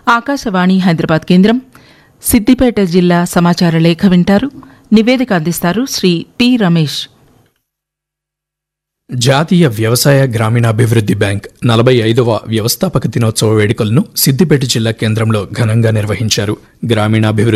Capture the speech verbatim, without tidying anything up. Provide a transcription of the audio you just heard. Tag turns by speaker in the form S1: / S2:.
S1: ఆకాశవాణి హైదరాబాద్ కేంద్రం సిద్దిపేట జిల్లా సమాచార లేఖ వింటారు. నివేదిక అందిస్తారు శ్రీ పి రమేష్.
S2: జాతీయ వ్యవసాయ గ్రామీణాభివృద్ధి బ్యాంక్ నలభై ఐదవ వ్యవస్థాపక దినోత్సవ వేడుకలను సిద్దిపేట జిల్లా కేంద్రంలో ఘనంగా నిర్వహించారు. గ్రామీణాభివృద్ధి